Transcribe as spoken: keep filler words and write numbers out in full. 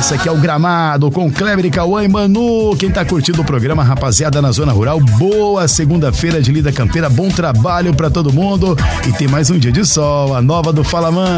Esse aqui é o Gramado com Kleber e Cauã e Manu. Quem tá curtindo o programa, rapaziada, na Zona Rural, boa segunda-feira de lida campeira, bom trabalho pra todo mundo. E tem mais um dia de sol, a nova do Fala Man.